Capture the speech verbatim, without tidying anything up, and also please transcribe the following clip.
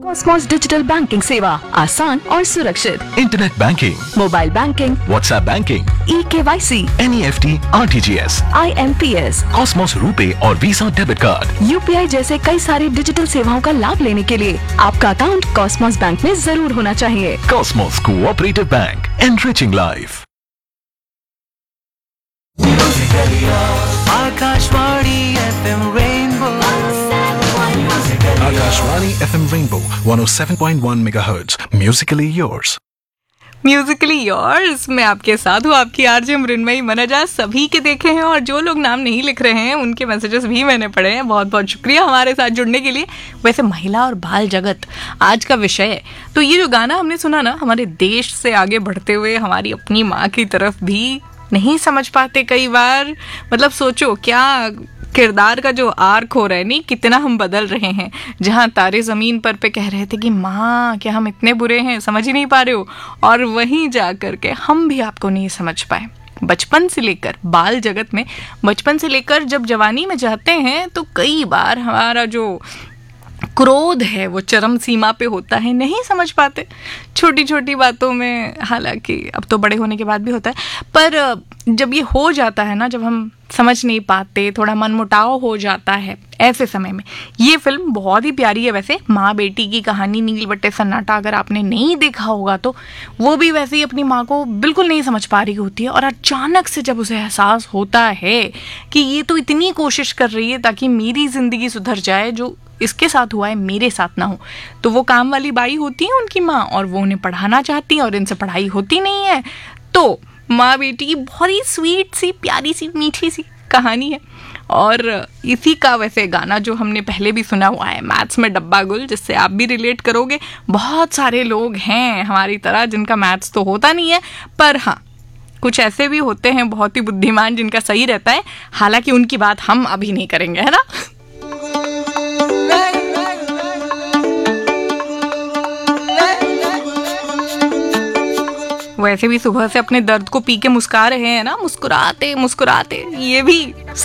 Cosmos digital banking सेवा आसान और सुरक्षित। Internet banking, mobile banking, WhatsApp banking, e KYC, N E F T, R T G S, I am P S, Cosmos RuPay और visa debit card, U P I जैसे कई सारी digital सेवाओं का लाभ लेने के लिए आपका अकाउंट कॉस्मोस बैंक में जरूर होना चाहिए। Cosmos cooperative bank, enriching life. Akashvani F M rainbow Akashvani F M Rainbow one oh seven point one megahertz. Musically yours. Musically yours, मैं आपके साथ हूँ, आपकी आरजे मृण्मयी मनजा। सभी के देखे हैं और जो लोग नाम नहीं लिख रहे हैं उनके मैसेजेस भी मैंने पढ़े हैं। बहुत बहुत शुक्रिया हमारे साथ जुड़ने के लिए। वैसे महिला और बाल जगत आज का विषय है, तो ये जो गाना हमने सुना ना, हमारे देश से आगे बढ़ते हुए हमारी अपनी माँ की तरफ भी नहीं समझ पाते कई बार। मतलब सोचो क्या किरदार का जो आर्क हो रहा है, नहीं कितना हम बदल रहे हैं। जहाँ तारे ज़मीन पर पे कह रहे थे कि माँ क्या हम इतने बुरे हैं, समझ ही नहीं पा रहे हो, और वहीं जा कर के हम भी आपको नहीं समझ पाए। बचपन से लेकर बाल जगत में, बचपन से लेकर जब जवानी में जाते हैं तो कई बार हमारा जो क्रोध है वो चरम सीमा पे होता है, नहीं समझ पाते छोटी छोटी बातों में। हालांकि अब तो बड़े होने के बाद भी होता है, पर जब ये हो जाता है ना, जब हम समझ नहीं पाते, थोड़ा मनमुटाव हो जाता है, ऐसे समय में ये फिल्म बहुत ही प्यारी है। वैसे माँ बेटी की कहानी, नील बट्टे सन्नाटा, अगर आपने नहीं देखा होगा तो वो भी वैसे ही अपनी माँ को बिल्कुल नहीं समझ पा रही होती है, और अचानक से जब उसे एहसास होता है कि ये तो इतनी कोशिश कर रही है ताकि मेरी ज़िंदगी सुधर जाए, जो इसके साथ हुआ है मेरे साथ ना हो। तो वो काम वाली बाई होती है उनकी माँ, और वो उन्हें पढ़ाना चाहती है और इनसे पढ़ाई होती नहीं है। तो माँ बेटी की बहुत ही स्वीट सी, प्यारी सी, मीठी सी कहानी है। और इसी का वैसे गाना जो हमने पहले भी सुना हुआ है, मैथ्स में डब्बा गुल, जिससे आप भी रिलेट करोगे। बहुत सारे लोग हैं हमारी तरह जिनका मैथ्स तो होता नहीं है, पर हाँ कुछ ऐसे भी होते हैं बहुत ही बुद्धिमान जिनका सही रहता है। हालांकि उनकी बात हम अभी नहीं करेंगे, है ना। वैसे भी सुबह से अपने दर्द को पी के मुस्कुरा रहे हैं ना, मुस्कुराते मुस्कुराते, ये भी